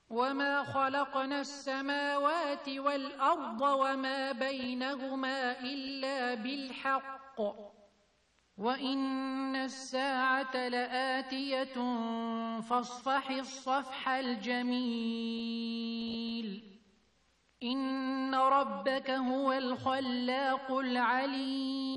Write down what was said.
وما خلقنا السماوات والأرض وما بينهما إلا بالحق وإن الساعة لآتية فاصفح الصفح الجميل إن ربك هو الخلاق العليم